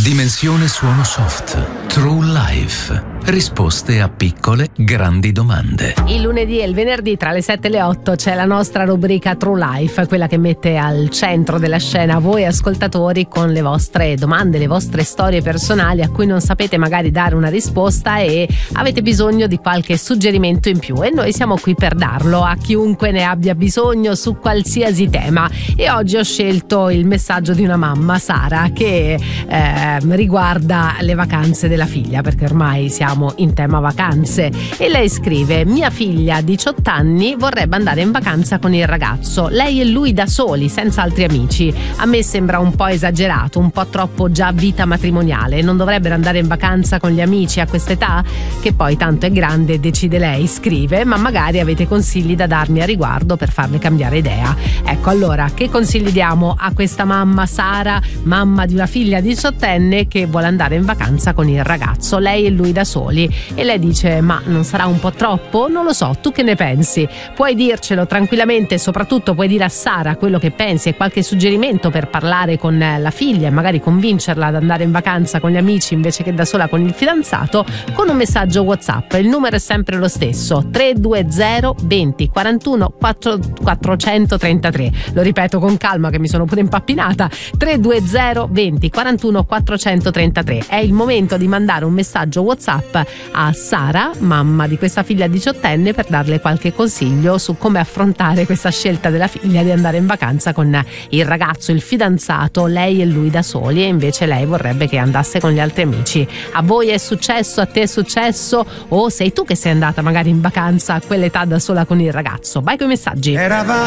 Dimensione suono soft. True Life. Risposte a piccole, grandi domande. Il lunedì e il venerdì tra le 7 e le 8 c'è la nostra rubrica True Life, quella che mette al centro della scena voi ascoltatori con le vostre domande, le vostre storie personali a cui non sapete magari dare una risposta e avete bisogno di qualche suggerimento in più, e noi siamo qui per darlo a chiunque ne abbia bisogno su qualsiasi tema. E oggi ho scelto il messaggio di una mamma, Sara, che riguarda le vacanze della figlia, perché ormai siamo in tema vacanze, e lei scrive: mia figlia 18 anni vorrebbe andare in vacanza con il ragazzo, lei e lui da soli senza altri amici. A me sembra un po' esagerato, un po' troppo già vita matrimoniale. Non dovrebbero andare in vacanza con gli amici a quest'età, che poi tanto è grande, decide lei, scrive, ma magari avete consigli da darmi a riguardo per farle cambiare idea. Ecco, allora, che consigli diamo a questa mamma Sara, mamma di una figlia 18enne che vuole andare in vacanza con il ragazzo, lei e lui da soli? E lei dice: ma non sarà un po' troppo? Non lo so, tu che ne pensi? Puoi dircelo tranquillamente e soprattutto puoi dire a Sara quello che pensi e qualche suggerimento per parlare con la figlia e magari convincerla ad andare in vacanza con gli amici invece che da sola con il fidanzato, con un messaggio WhatsApp. Il numero è sempre lo stesso: 320 20 41 433. Lo ripeto con calma che mi sono pure impappinata: 320 20 41 433. È il momento di mandare un messaggio WhatsApp a Sara, mamma di questa figlia 18enne, per darle qualche consiglio su come affrontare questa scelta della figlia di andare in vacanza con il ragazzo, il fidanzato, lei e lui da soli, e invece lei vorrebbe che andasse con gli altri amici. A voi è successo? A te è successo? O sei tu che sei andata magari in vacanza a quell'età da sola con il ragazzo? Vai con i messaggi.